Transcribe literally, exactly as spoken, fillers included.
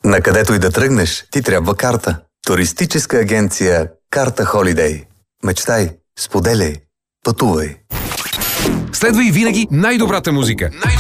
На където и да тръгнеш, ти трябва карта. Туристическа агенция Карта Холидей. Мечтай, споделяй, пътувай. Следвай винаги най-добрата музика. Най-